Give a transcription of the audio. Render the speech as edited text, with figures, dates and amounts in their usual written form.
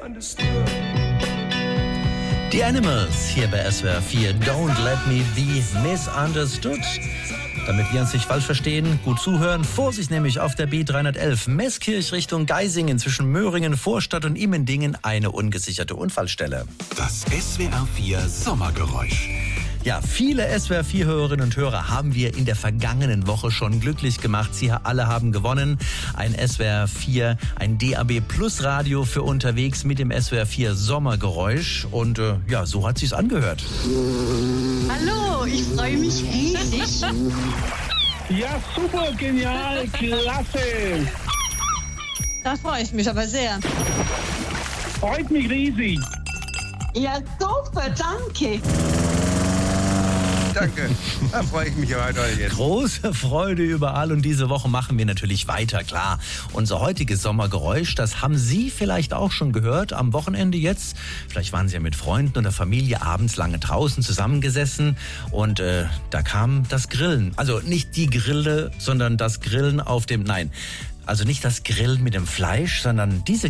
Die Animals hier bei SWR 4. Don't let me be misunderstood. Damit wir uns nicht falsch verstehen, gut zuhören. Vorsicht nämlich auf der B311 Meßkirch Richtung Geisingen zwischen Möhringen, Vorstadt und Immendingen eine ungesicherte Unfallstelle. Das SWR 4 Sommergeräusch. Ja, viele SWR 4-Hörerinnen und Hörer haben wir in der vergangenen Woche schon glücklich gemacht. Sie alle haben gewonnen. Ein SWR 4, ein DAB Plus Radio für unterwegs mit dem SWR 4 Sommergeräusch. Und ja, so hat sich's angehört. Hallo, ich freue mich riesig. Ja, super, genial, klasse. Da freue ich mich aber sehr. Freut mich riesig. Ja, super, danke. Danke, da freue ich mich weiter jetzt. Große Freude überall und diese Woche machen wir natürlich weiter, klar. Unser heutiges Sommergeräusch, das haben Sie vielleicht auch schon gehört am Wochenende jetzt. Vielleicht waren Sie ja mit Freunden oder Familie abends lange draußen zusammengesessen und da kam das Grillen. Also nicht die Grille, sondern das Grillen auf dem, nein, also nicht das Grillen mit dem Fleisch, sondern diese